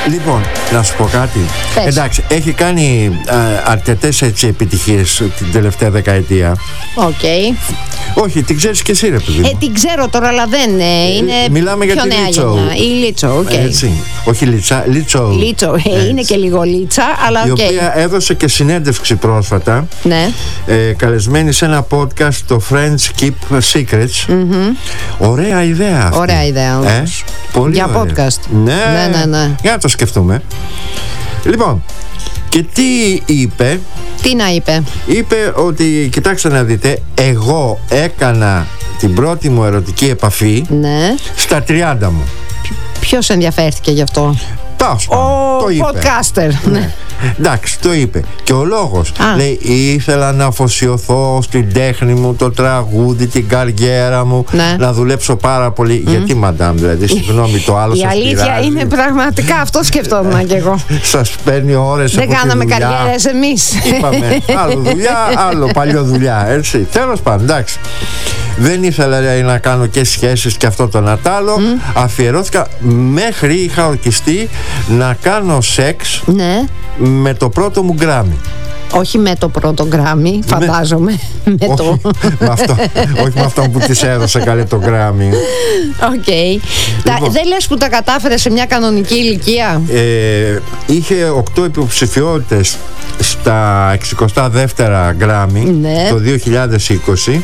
Λοιπόν, να σου πω κάτι. Πες. Εντάξει, έχει κάνει αρκετές έτσι επιτυχίες την τελευταία δεκαετία. Οκ. Όχι, την ξέρεις και εσύ, ρε παιδί μου. Την ξέρω τώρα, αλλά δεν είναι. Μιλάμε για πιο τη νέα Λίτσο. γενιά. Η Λίτσο, οκ. Έτσι. Όχι Λίτσα, Λίτσο. Λίτσο, είναι και λίγο Λίτσα, αλλά Η οκ. οποία έδωσε και συνέντευξη πρόσφατα. Ναι. Καλεσμένη σε ένα podcast, το Friends Keep Secrets. Ωραία ιδέα αυτή. Ωραία ιδέα όμως. Πολύ Για ωραία. podcast. Ναι. Για να το σκεφτούμε. Λοιπόν, και τι είπε? Τι να είπε? Είπε ότι, κοιτάξτε να δείτε, εγώ έκανα την πρώτη μου ερωτική επαφή Ναι. στα 30 μου. Ποιος ενδιαφέρθηκε γι' αυτό? Το είπε. podcaster. Ναι. Εντάξει, το είπε. Και ο λόγος, Α. λέει, ήθελα να αφοσιωθώ στην τέχνη μου, το τραγούδι, την καριέρα μου, Ναι. να δουλέψω πάρα πολύ. Γιατί, μαντάμ, δηλαδή, συγγνώμη, το άλλο Η σας αλήθεια πειράζει. είναι πραγματικά αυτό σκεφτόμουν κι εγώ. Σας παίρνει ώρες Δεν από τη κάναμε δουλειά. καριέρες εμείς. Είπαμε, άλλο δουλειά, άλλο παλιό δουλειά, έτσι. Τέλος πάντων, εντάξει. Δεν ήθελα, λέει, να κάνω και σχέσεις και αυτό το Νατάλο. Αφιερώθηκα, μέχρι είχα ορκιστεί να κάνω σεξ Ναι. με το πρώτο μου γκράμι. Όχι με το πρώτο γκράμι, φαντάζομαι. Με το. Όχι με αυτό που της έδωσε καλέ το γκράμι. Οκ. Λοιπόν. Δεν λες που τα κατάφερε σε μια κανονική ηλικία? Είχε 8 υποψηφιότητες στα 62 γκράμι, Ναι. το 2020.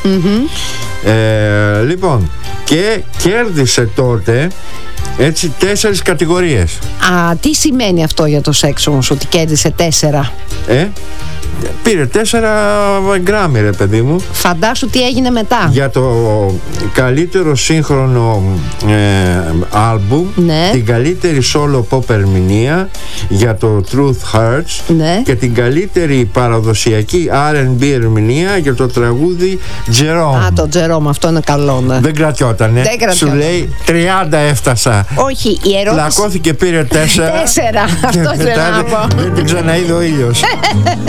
Λοιπόν, και κέρδισε τότε, έτσι, 4 κατηγορίες. Α, τι σημαίνει αυτό για το σεξ όμως, ότι κέρδισε 4? Πήρε 4 γκράμι, ρε παιδί μου. Φαντάσου τι έγινε μετά. Για το καλύτερο σύγχρονο άλμπουμ, Ναι. την καλύτερη solo pop ερμηνεία για το Truth Hurts, Ναι. και την καλύτερη παραδοσιακή R&B ερμηνεία για το τραγούδι Jerome. Α, το Τζερόμ, αυτό είναι καλό, ναι. Δεν κρατιότανε. Δεν κρατιότανε. Σου λέει 30 έφτασα. Όχι, η ερώτηση. Πλακώθηκε, πήρε 4. 4, Και αυτό θέλω μετά να πω. δεν την ξαναείδε ο ήλιος.